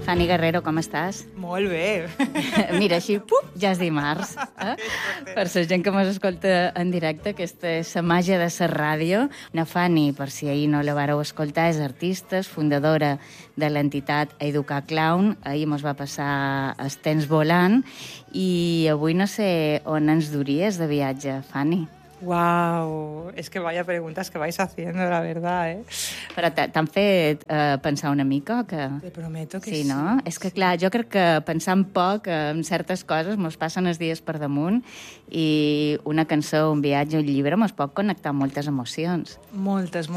Fanny Guerrero, com estàs? Molt bé. Mira, així, ja és dimarts. Per la gent que m'escolta en directe, aquesta és la màgia de la ràdio. Na Fanny, per si ahir no la vareu escoltar, és artista, és fundadora de l'entitat Educar Clown. Ahir mos va passar els temps volant i avui no sé on ens duries de viatge, Fanny. Wow, es que vaya preguntas que vais haciendo, la verdad, ¿eh? Però t'han fet pensar una mica? Que... Te prometo que sí. No? És que, clar, jo crec que pensant poc en certes coses mos passen els dies per damunt i una cançó, un viatge, un llibre mos pot connectar amb moltes emocions. Moltes.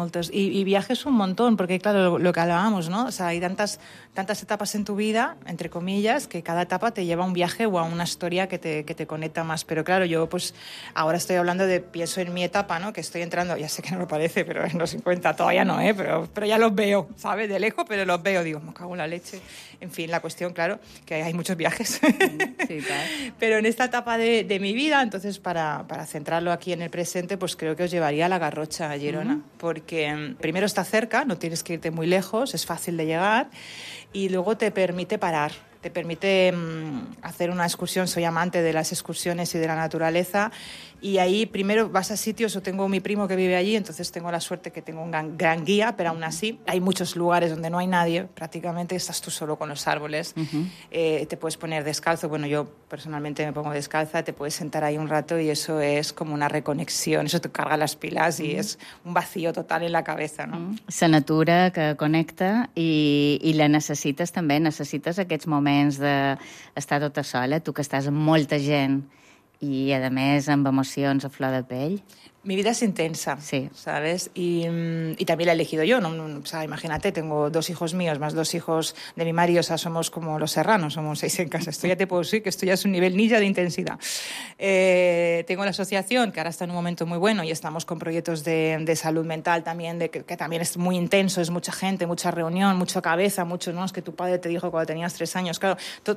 Y viajes un montón, porque claro, lo que hablábamos, ¿no? O sea, hay tantas etapas en tu vida, entre comillas, que cada etapa te lleva a un viaje o a una historia que te conecta más. Pero claro, yo pues ahora estoy hablando pienso en mi etapa, ¿no? Que estoy entrando, ya sé que no lo parece, pero en los 50 todavía no, pero ya los veo, ¿sabes? De lejos, pero los veo, digo, me cago en la leche. En fin, la cuestión, claro, que hay muchos viajes. Sí, claro. Pero en esta etapa de mi vida, entonces, para centrarlo aquí en el presente, pues creo que os llevaría a La Garrocha, a Girona, porque primero está cerca, no tienes que irte muy lejos, es fácil de llegar, y luego te permite parar. Te permite hacer una excursión, soy amante de las excursiones y de la naturaleza, y ahí primero vas a sitios, o tengo mi primo que vive allí, entonces tengo la suerte que tengo un gran guía, pero aún así hay muchos lugares donde no hay nadie, prácticamente estás tú solo con los árboles, te puedes poner descalzo, bueno, yo personalmente me pongo descalza, te puedes sentar ahí un rato y eso es como una reconexión, eso te carga las pilas y es un vacío total en la cabeza, no? La natura que connecta i la necessites també, necessites aquests moments d'estar tota sola, tu que estàs amb molta gent i, a més, amb emocions a flor de pell. Mi vida es intensa, sí. ¿Sabes? Y también la he elegido yo, ¿no? O sea, imagínate, tengo 2 hijos míos, más 2 hijos de mi marido, o sea, somos como los serranos, somos 6 en casa. Esto ya te puedo decir que esto ya es un nivel ninja de intensidad. Tengo la asociación, que ahora está en un momento muy bueno, y estamos con proyectos de salud mental también, que también es muy intenso, es mucha gente, mucha reunión, mucha cabeza, mucho, ¿no? Es que tu padre te dijo cuando tenías 3 años, claro,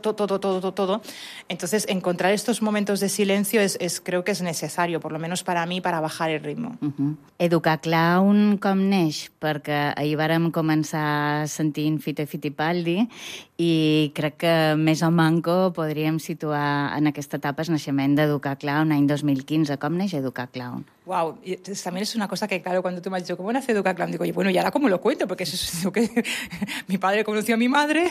todo. Entonces, encontrar estos momentos de silencio creo que es necesario, por lo menos para mí, para bajar el ritmo. Educar Clown com neix? Perquè ahir vàrem començar sentint Fito i Fitipaldi i crec que més o manco podríem situar en aquesta etapa el naixement d'Educar Clown, any 2015. Com neix Educar Clown? Wow, y también es una cosa que, claro, cuando tú me has dicho, ¿cómo nace Educar Clown? Digo, oye, bueno, ¿y ahora cómo lo cuento? Porque eso es lo que mi padre conoció a mi madre.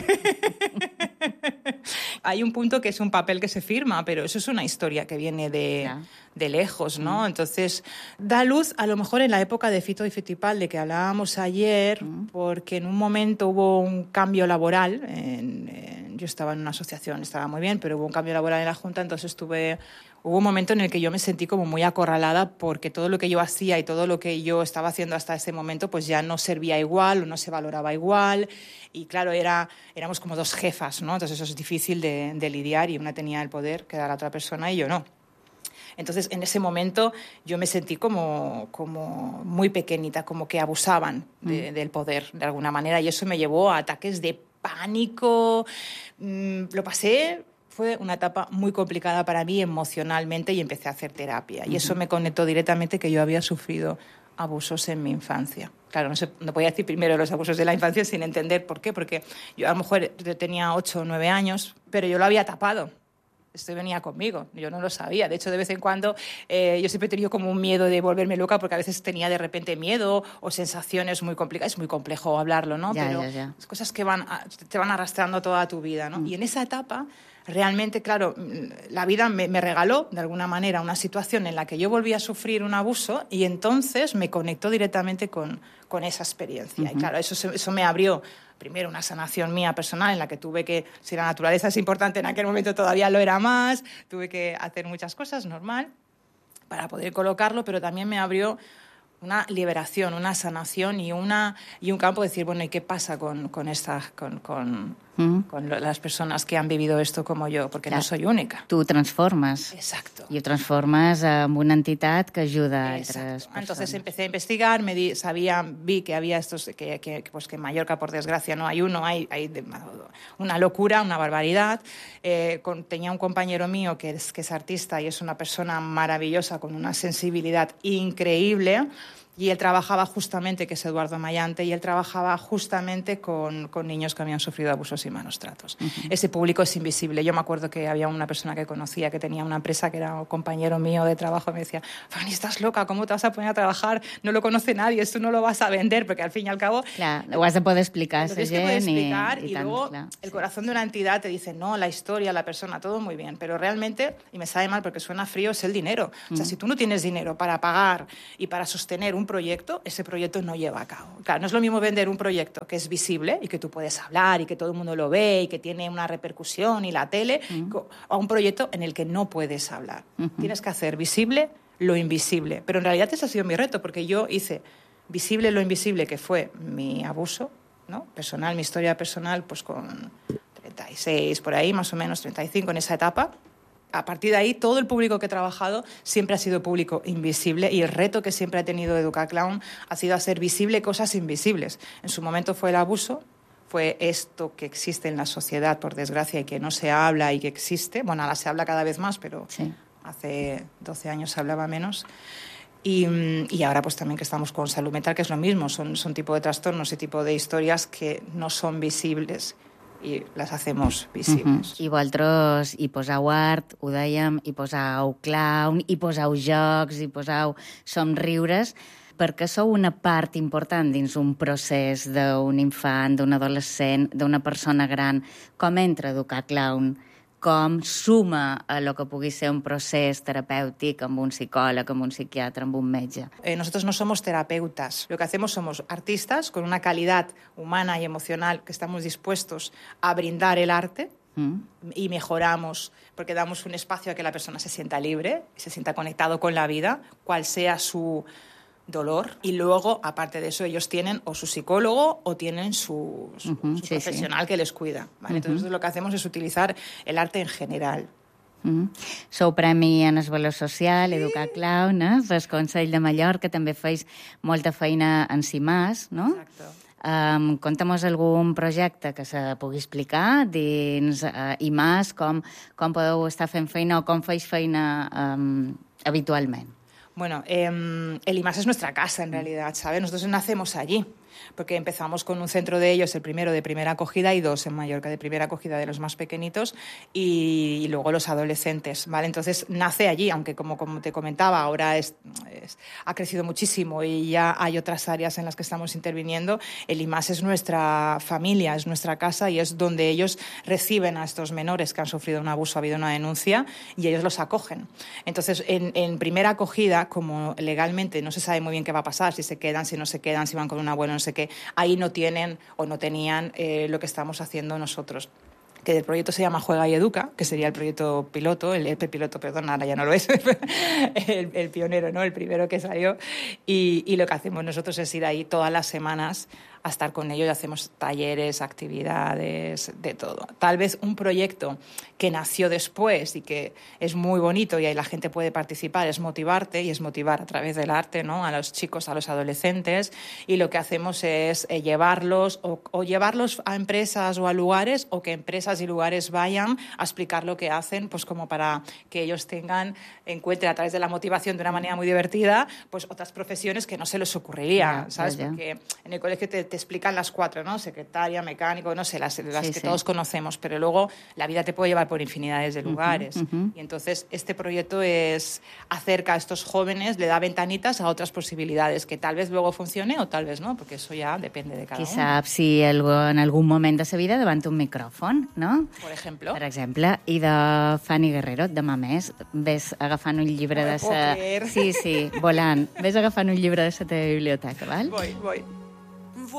Hay un punto que es un papel que se firma, pero eso es una historia que viene de lejos, ¿no? Entonces, da luz a lo mejor en la época de Fito y Fitipaldi, de que hablábamos ayer, porque en un momento hubo un cambio laboral. Yo estaba en una asociación, estaba muy bien, pero hubo un cambio laboral en la Junta, entonces hubo un momento en el que yo me sentí como muy acorralada porque todo lo que yo hacía y todo lo que yo estaba haciendo hasta ese momento pues ya no servía igual o no se valoraba igual. Y claro, éramos como 2 jefas, ¿no? Entonces eso es difícil de lidiar, y una tenía el poder que era la otra persona y yo no. Entonces, en ese momento yo me sentí como muy pequeñita, como que abusaban del poder de alguna manera, y eso me llevó a ataques de pánico. Lo pasé... Fue una etapa muy complicada para mí emocionalmente y empecé a hacer terapia. Y eso me conectó directamente que yo había sufrido abusos en mi infancia. Claro, no podía decir primero los abusos de la infancia sin entender por qué, porque yo a lo mejor tenía 8 o 9 años, pero yo lo había tapado. Esto venía conmigo, yo no lo sabía. De hecho, de vez en cuando yo siempre he tenido como un miedo de volverme loca, porque a veces tenía de repente miedo o sensaciones muy complicadas. Es muy complejo hablarlo, ¿no? Pero es cosas que te van arrastrando toda tu vida, ¿no? Y en esa etapa... Realmente, claro, la vida me regaló, de alguna manera, una situación en la que yo volví a sufrir un abuso, y entonces me conectó directamente con esa experiencia. Y claro, eso me abrió, primero, una sanación mía personal en la que tuve que, si la naturaleza es importante, en aquel momento todavía lo era más, tuve que hacer muchas cosas, normal, para poder colocarlo, pero también me abrió una liberación, una sanación y un campo de decir, bueno, ¿y qué pasa con las personas que han vivido esto como yo? Porque no soy única. Tu transformes. Exacto. I ho transformes en una entitat que ajuda a altres persones. Entonces empecé a investigar, vi que había estos, que en Mallorca, por desgracia, no hay uno, hay una locura, una barbaridad. Tenía un compañero mío que es artista y es una persona maravillosa, con una sensibilidad increíble, Y él trabajaba justamente, que es Eduardo Mayante, y él trabajaba justamente con niños que habían sufrido abusos y malos tratos. Ese público es invisible. Yo me acuerdo que había una persona que conocía que tenía una empresa que era un compañero mío de trabajo y me decía, Fanny, estás loca, ¿cómo te vas a poner a trabajar? No lo conoce nadie, esto no lo vas a vender, porque al fin y al cabo... Clar, ho has de poder explicar a esa gent y luego el corazón de una entidad te dice, no, la historia, la persona, todo muy bien, pero realmente, y me sabe mal porque suena frío, es el dinero. O sea, si tú no tienes dinero para pagar y para sostener un proyecto, ese proyecto no lleva a cabo. Claro, no es lo mismo vender un proyecto que es visible y que tú puedes hablar y que todo el mundo lo ve y que tiene una repercusión y la tele, a un proyecto en el que no puedes hablar. Tienes que hacer visible lo invisible. Pero en realidad ese ha sido mi reto, porque yo hice visible lo invisible, que fue mi abuso, ¿no? Personal, mi historia personal, pues con 36, por ahí, más o menos 35 en esa etapa. A partir de ahí, todo el público que he trabajado siempre ha sido público invisible, y el reto que siempre ha tenido Educaclown ha sido hacer visible cosas invisibles. En su momento fue el abuso, fue esto que existe en la sociedad, por desgracia, y que no se habla y que existe. Bueno, ahora se habla cada vez más, pero sí, hace 12 años se hablaba menos. Y ahora pues también que estamos con salud mental, que es lo mismo, son tipo de trastornos y tipo de historias que no son visibles i les hacemos visibles. I vosaltres hi poseu art, ho dèiem, hi poseu clown, hi poseu jocs, hi poseu somriures, perquè sou una part important dins un procés d'un infant, d'un adolescent, d'una persona gran. Com entra Educaclown? Com suma a lo que pugui ser un procés terapèutic amb un psicòleg, amb un psiquiatre, amb un metge? Nosotros no somos terapeutas. Lo que hacemos somos artistas con una calidad humana y emocional que estamos dispuestos a brindar el arte y mejoramos, porque damos un espacio a que la persona se sienta libre, se sienta conectado con la vida, cual sea su dolor, y luego, aparte de eso, ellos tienen o su psicólogo o tienen su profesional que les cuida. ¿Vale? Entonces, lo que hacemos es utilizar el arte en general. Sou Premi en el Valor Social, Educaclown, el Consell de Mallorca, també feis molta feina en CIMAS, no? Exacte. Conta'm algun projecte que se pugui explicar dins IMAS, com podeu estar fent feina o com feis feina habitualment. Bueno, el IMAS es nuestra casa, en realidad, ¿sabes? Nosotros nacemos allí, porque empezamos con un centro de ellos, el primero de primera acogida y dos en Mallorca, de primera acogida de los más pequeñitos y luego los adolescentes, ¿vale? Entonces nace allí, aunque como te comentaba, ahora ha crecido muchísimo y ya hay otras áreas en las que estamos interviniendo. El IMAS es nuestra familia, es nuestra casa y es donde ellos reciben a estos menores que han sufrido un abuso, ha habido una denuncia y ellos los acogen. Entonces, en primera acogida, como legalmente no se sabe muy bien qué va a pasar, si se quedan, si no se quedan, si van con un abuelo, no sé qué, ahí no tienen o no tenían lo que estamos haciendo nosotros. Que el proyecto se llama Juega y Educa, que sería el proyecto piloto, el piloto, perdón, ahora ya no lo es, el pionero, ¿no? El primero que salió. Y lo que hacemos nosotros es ir ahí todas las semanas a estar con ellos y hacemos talleres, actividades, de todo. Tal vez un proyecto que nació después y que es muy bonito y ahí la gente puede participar es motivarte, y es motivar a través del arte, ¿no? A los chicos, a los adolescentes, y lo que hacemos es llevarlos o llevarlos a empresas o a lugares, o que empresas y lugares vayan a explicar lo que hacen, pues como para que ellos encuentren a través de la motivación de una manera muy divertida, pues otras profesiones que no se les ocurriría, ¿sabes? Porque en el colegio te explican las cuatro, ¿no? Secretaria, mecánico, no sé, las que todos conocemos, pero luego la vida te puede llevar por infinidades de lugares. Y entonces este proyecto acerca a estos jóvenes, le da ventanitas a otras posibilidades que tal vez luego funcione o tal vez no, porque eso ya depende de cada uno. Qui sap si en algun moment de sa vida davant un micròfon, no? Per exemple. Per exemple. I de Fanny Guerrero, demà més, ves agafant un llibre de sa... Sí, volant. Ves agafant un llibre de sa teva biblioteca, val? Voy.